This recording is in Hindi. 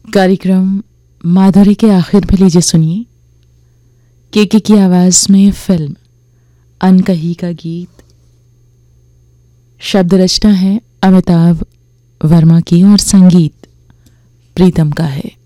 कार्यक्रम माधुरी के आखिर में लीजिए सुनिए केके की आवाज में फिल्म अनकही का गीत। शब्द रचना है अमिताभ वर्मा की और संगीत प्रीतम का है।